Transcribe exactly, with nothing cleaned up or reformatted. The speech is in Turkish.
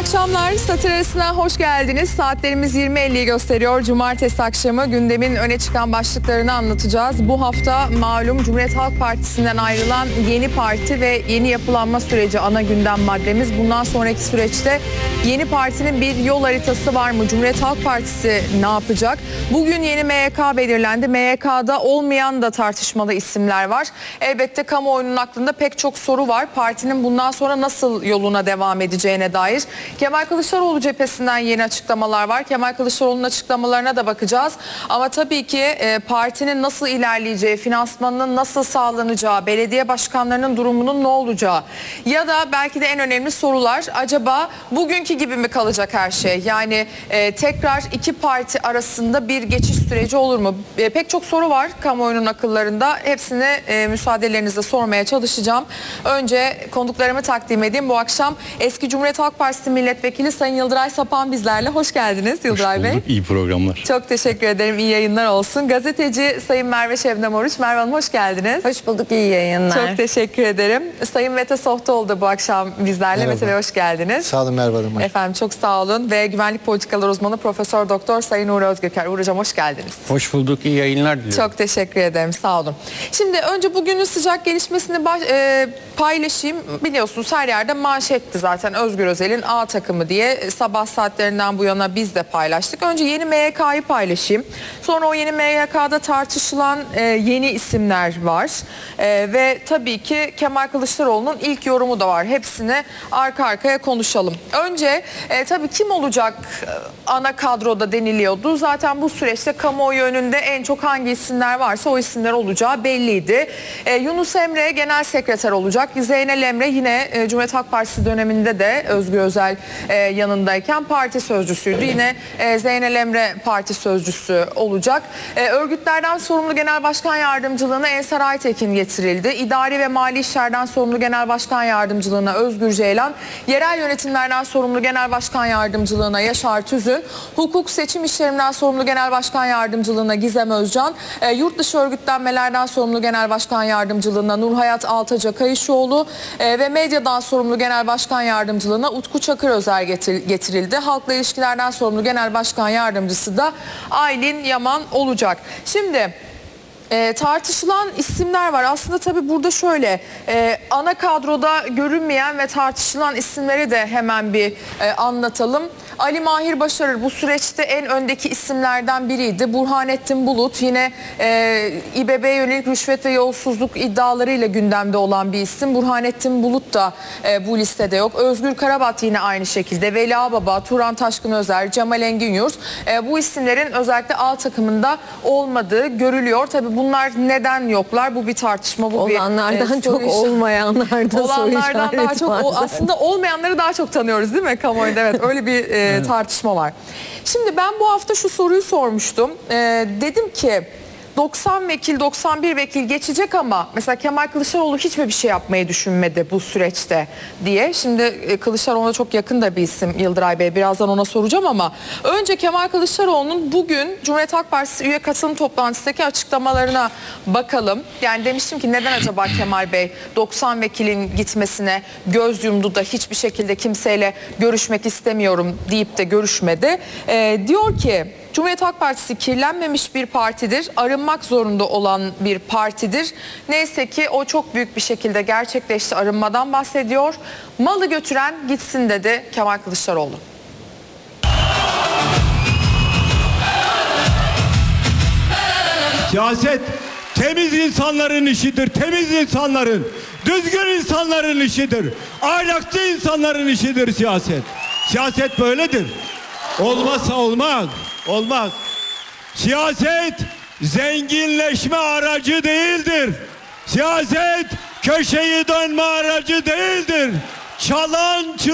akşamlar. Satır Arası'na hoş geldiniz. Saatlerimiz yirmi elliyi gösteriyor. Cumartesi akşamı gündemin öne çıkan başlıklarını anlatacağız. Bu hafta malum Cumhuriyet Halk Partisi'nden ayrılan yeni parti ve yeni yapılanma süreci ana gündem maddemiz. Bundan sonraki süreçte yeni partinin bir yol haritası var mı? Cumhuriyet Halk Partisi ne yapacak? Bugün yeni M Y K belirlendi. M Y K'da olmayan da tartışmalı isimler var. Elbette kamuoyunun aklında pek çok soru var. Partinin bundan sonra nasıl yoluna devam edeceğine dair. Kemal Kılıçdaroğlu cephesinden yeni açıklamalar var. Kemal Kılıçdaroğlu'nun açıklamalarına da bakacağız. Ama tabii ki e, partinin nasıl ilerleyeceği, finansmanının nasıl sağlanacağı, belediye başkanlarının durumunun ne olacağı ya da belki de en önemli sorular, acaba bugünkü gibi mi kalacak her şey? Yani e, tekrar iki parti arasında bir geçiş süreci olur mu? E, pek çok soru var kamuoyunun akıllarında. Hepsini e, müsaadelerinizle sormaya çalışacağım. Önce konuklarımı takdim edeyim. Bu akşam eski Cumhuriyet Halk Partisi Milletvekili Sayın Yıldıray Sapan bizlerle. Hoş geldiniz Yıldıray Hoş Bey. İyi programlar. Çok teşekkür ederim. İyi yayınlar olsun. Gazeteci Sayın Merve Şebnem Oruç. Merve Hanım hoş geldiniz. Hoş bulduk. İyi yayınlar. Çok teşekkür ederim. Sayın Mete Sohtoğlu da bu akşam bizlerle. Merhaba. Mete Bey hoş geldiniz. Sağ olun Merve Hanım. Efendim çok sağ olun. Ve güvenlik politikaları uzmanı Profesör Doktor Sayın Uğur Özgöker. Uğur Hocam hoş geldiniz. Hoş bulduk. İyi yayınlar diliyorum. Çok teşekkür ederim. Sağ olun. Şimdi önce bugünün sıcak gelişmesini baş, e, paylaşayım. Biliyorsunuz her yerde manşetti zaten Özgür Özel'in A takımı diye sabah saatlerinden bu yana biz de paylaştık. Önce yeni M Y K'yı paylaşayım. Sonra o yeni M Y K'da tartışılan e, yeni isimler var. E, ve tabii ki Kemal Kılıçdaroğlu'nun ilk yorumu da var. Hepsini arka arkaya konuşalım. Önce e, tabii kim olacak e, ana kadroda deniliyordu. Zaten bu süreçte kamuoyu önünde en çok hangi isimler varsa o isimler olacağı belliydi. E, Yunus Emre genel sekreter olacak. Zeynel Emre yine e, Cumhuriyet Halk Partisi döneminde de Özgür Özel e, yanındayken parti sözcüsüydü. Yine e, Zeynel Emre parti sözcüsü olacak. E, örgütlerden sorumlu genel başkan yardımcılığına Ensar Aytekin getirildi. İdari ve mali işlerden sorumlu genel başkan yardımcılığına Özgür Ceylan, yerel yönetimlerden sorumlu genel başkan yardımcılığına Yaşar Tüzün, hukuk seçim işlerinden sorumlu genel başkan yardımcılığına Gizem Özcan, e, yurt dışı örgütlenmelerden sorumlu genel başkan yardımcılığına Nurhayat Altaca Kayışoğlu e, ve medyadan sorumlu genel başkan yardımcılığına Utku Çakır Özel getir, getirildi. Halkla ilişkilerden sorumlu genel başkan yardımcısı da Aylin Yaman olacak. Şimdi E, tartışılan isimler var. Aslında tabii burada şöyle e, ana kadroda görünmeyen ve tartışılan isimleri de hemen bir e, anlatalım. Ali Mahir Başarır bu süreçte en öndeki isimlerden biriydi. Burhanettin Bulut yine e, İBB'ye yönelik rüşvet ve yolsuzluk iddialarıyla gündemde olan bir isim. Burhanettin Bulut da e, bu listede yok. Özgür Karabat yine aynı şekilde. Veli Ağbaba, Turan Taşkın Özer, Cemal Engin Yurt. E, bu isimlerin özellikle A takımında olmadığı görülüyor. Tabii bunlar neden yoklar? Bu bir tartışma. Bu Olanlardan bir, e, çok olmayanlardan Olanlardan daha çok var. o, aslında olmayanları daha çok tanıyoruz değil mi kamuoyunda? Evet öyle bir e, evet. tartışma var. Şimdi ben bu hafta şu soruyu sormuştum. E, dedim ki doksan vekil doksan bir vekil geçecek ama mesela Kemal Kılıçdaroğlu hiç mi bir şey yapmayı düşünmedi bu süreçte diye. Şimdi e, Kılıçdaroğlu'na çok yakın da bir isim Yıldıray Bey, birazdan ona soracağım ama önce Kemal Kılıçdaroğlu'nun bugün Cumhuriyet Halk Partisi üye katılım toplantısındaki açıklamalarına bakalım. Yani demiştim ki neden acaba Kemal Bey doksan vekilin gitmesine göz yumdu da hiçbir şekilde kimseyle görüşmek istemiyorum deyip de görüşmedi. E, diyor ki Cumhuriyet Halk Partisi kirlenmemiş bir partidir, arınmak zorunda olan bir partidir. Neyse ki o çok büyük bir şekilde gerçekleşti, arınmadan bahsediyor. Malı götüren gitsin dedi Kemal Kılıçdaroğlu. Siyaset temiz insanların işidir, temiz insanların, düzgün insanların işidir, ahlaklı insanların işidir siyaset. Siyaset böyledir. Olmazsa olmaz. Olmaz. Siyaset zenginleşme aracı değildir. Siyaset köşeyi dönme aracı değildir. Çalan